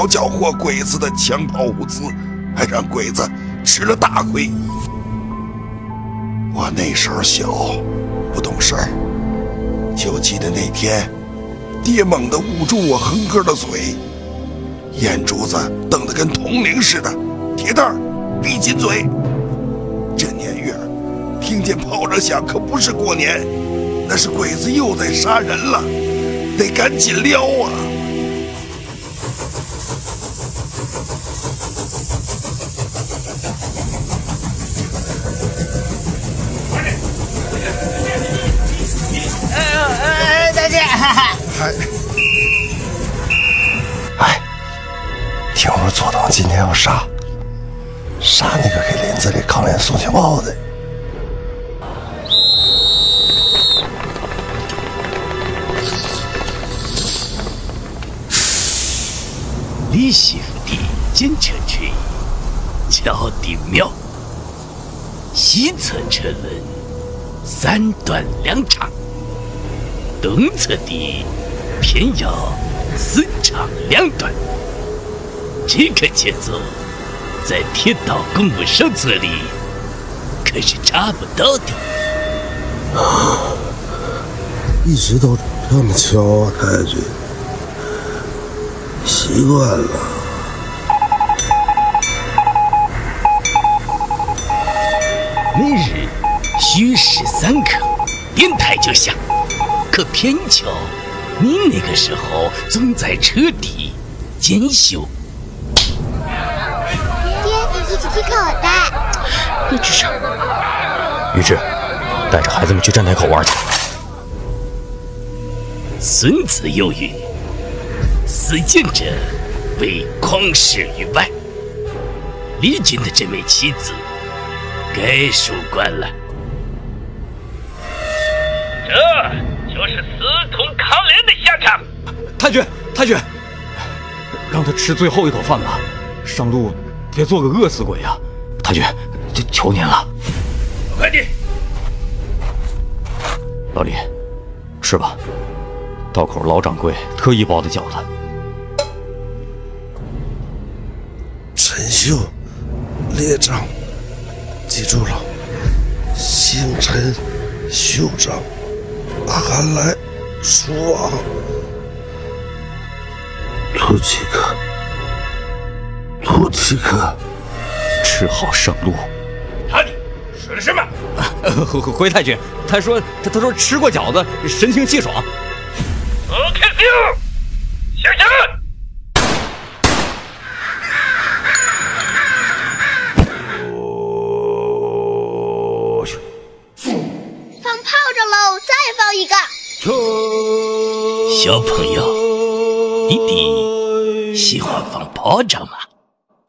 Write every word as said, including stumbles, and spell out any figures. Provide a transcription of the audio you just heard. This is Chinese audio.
缴获鬼子的枪炮物资，还让鬼子吃了大亏。我那时候小，不懂事儿，就记得那天，爹猛地捂住我横哥的嘴，眼珠子瞪得跟铜铃似的，铁蛋儿闭紧嘴。这年月，听见炮仗响，可不是过年，那是鬼子又在杀人了，得赶紧撩啊！ 哎，听说左党今天要杀，杀那个给林子里抗联送情报的。 李兄弟见车吹，脚底妙，西侧车轮三段两长，东侧的偏要四长两短。这个节奏在铁道公务手册里可是查不到的。 一直都这么敲啊，太君，习惯了。 每日戌时三刻，电台就响，可偏巧你那个时候总在车底检修。 爹，一起去看我带。 别吱声。于志，带着孩子们去站台口玩去。 孙子有云：“思见者为旷世于外。”李军的这枚棋子该收官了。这就是私通抗联的下场。 太君，太君，让他吃最后一口饭吧，上路别做个饿死鬼啊！太君，就求您了。 快点！ 老李，吃吧。道口老掌柜特意包的饺子。 陈秀，列长，记住了，姓陈，袖长，俺来说啊。突击克，突击克， 吃好上路。 他你说的什么？ 呃、回回太君，他说他他说吃过饺子，神清气爽。 我看就下山。 放炮仗喽！再放一个。 小朋友，你的喜欢放炮仗吗？